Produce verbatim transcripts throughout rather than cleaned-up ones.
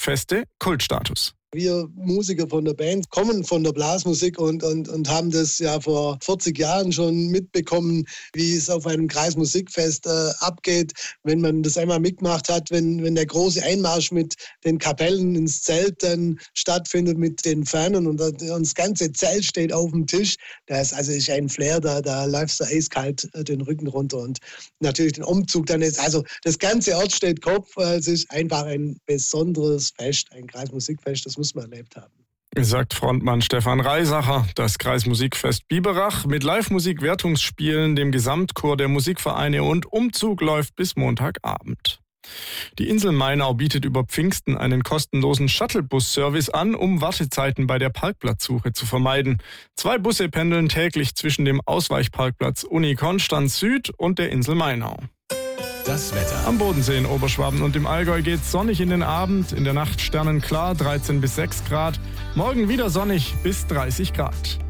Kreismusikfeste Kultstatus. Wir Musiker von der Band kommen von der Blasmusik und, und, und haben das ja vor vierzig Jahren schon mitbekommen, wie es auf einem Kreismusikfest äh, abgeht, wenn man das einmal mitgemacht hat, wenn, wenn der große Einmarsch mit den Kapellen ins Zelt dann stattfindet mit den Fahnen und, und das ganze Zelt steht auf dem Tisch. Das also ist ein Flair, da, da läufst du eiskalt den Rücken runter und natürlich den Umzug dann ist, also das ganze Ort steht Kopf. Es ist einfach ein besonderes Fest, ein Kreismusikfest, das muss man erlebt haben. Sagt Frontmann Stefan Reisacher. Das Kreismusikfest Biberach mit Live-Musik-Wertungsspielen, dem Gesamtchor der Musikvereine und Umzug läuft bis Montagabend. Die Insel Mainau bietet über Pfingsten einen kostenlosen Shuttlebus-Service an, um Wartezeiten bei der Parkplatzsuche zu vermeiden. Zwei Busse pendeln täglich zwischen dem Ausweichparkplatz Uni Konstanz Süd und der Insel Mainau. Das Wetter. Am Bodensee in Oberschwaben und im Allgäu geht's sonnig in den Abend, in der Nacht sternenklar, dreizehn bis sechs Grad. Morgen wieder sonnig bis dreißig Grad.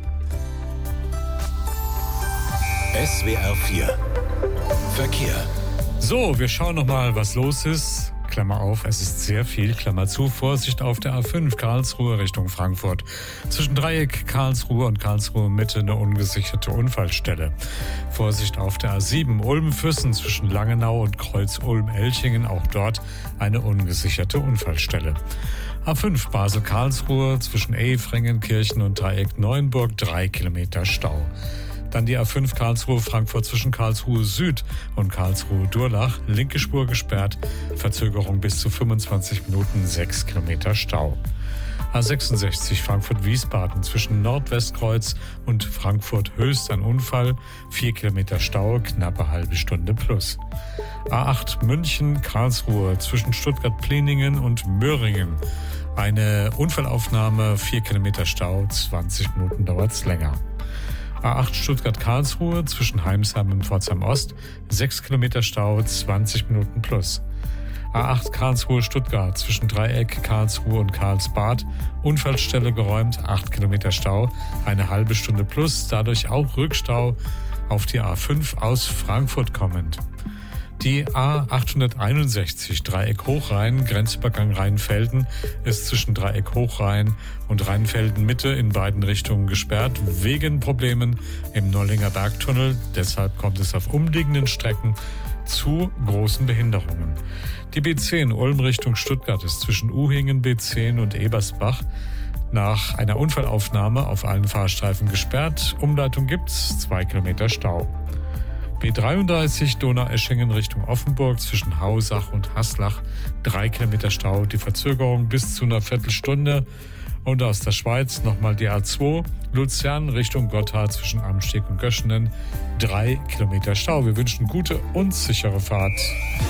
S W R vier Verkehr. So, wir schauen nochmal, was los ist. Klammer auf, es ist sehr viel, Klammer zu. Vorsicht auf der A fünf Karlsruhe Richtung Frankfurt. Zwischen Dreieck Karlsruhe und Karlsruhe Mitte eine ungesicherte Unfallstelle. Vorsicht auf der A sieben Ulm-Füssen zwischen Langenau und Kreuz Ulm-Elchingen. Auch dort eine ungesicherte Unfallstelle. A fünf Basel-Karlsruhe zwischen Efringen, Kirchen und Dreieck Neuenburg. Drei Kilometer Stau. Dann die A fünf Karlsruhe-Frankfurt zwischen Karlsruhe Süd und Karlsruhe-Durlach. Linke Spur gesperrt. Verzögerung bis zu fünfundzwanzig Minuten, sechs Kilometer Stau. A sechsundsechzig Frankfurt-Wiesbaden zwischen Nordwestkreuz und Frankfurt-Höchst ein Unfall. vier Kilometer Stau, knappe halbe Stunde plus. A acht München-Karlsruhe zwischen Stuttgart-Pliningen und Möhringen. Eine Unfallaufnahme, vier Kilometer Stau, zwanzig Minuten dauert's länger. A acht Stuttgart-Karlsruhe zwischen Heimsheim und Pforzheim-Ost, sechs Kilometer Stau, zwanzig Minuten plus. A acht Karlsruhe-Stuttgart zwischen Dreieck, Karlsruhe und Karlsbad, Unfallstelle geräumt, acht Kilometer Stau, eine halbe Stunde plus, dadurch auch Rückstau auf die A fünf aus Frankfurt kommend. Die A achthunderteinundsechzig Dreieck Hochrhein, Grenzübergang Rheinfelden, ist zwischen Dreieck Hochrhein und Rheinfelden Mitte in beiden Richtungen gesperrt, wegen Problemen im Nollinger Bergtunnel. Deshalb kommt es auf umliegenden Strecken zu großen Behinderungen. Die B zehn Ulm Richtung Stuttgart ist zwischen Uhingen B zehn und Ebersbach nach einer Unfallaufnahme auf allen Fahrstreifen gesperrt. Umleitung gibt's, zwei Kilometer Stau. B dreiunddreißig Donaueschingen Richtung Offenburg zwischen Hausach und Haslach. Drei Kilometer Stau, die Verzögerung bis zu einer Viertelstunde. Und aus der Schweiz nochmal die A zwei Luzern Richtung Gotthard zwischen Amsteg und Göschenen. Drei Kilometer Stau. Wir wünschen gute und sichere Fahrt.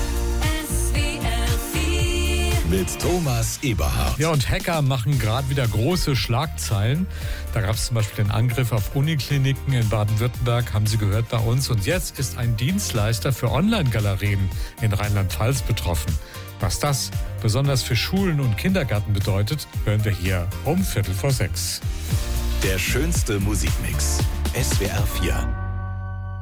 Mit Thomas Eberhardt. Ja, und Hacker machen gerade wieder große Schlagzeilen. Da gab es zum Beispiel den Angriff auf Unikliniken in Baden-Württemberg, haben Sie gehört bei uns. Und jetzt ist ein Dienstleister für Online-Galerien in Rheinland-Pfalz betroffen. Was das besonders für Schulen und Kindergärten bedeutet, hören wir hier um Viertel vor sechs. Der schönste Musikmix. S W R vier.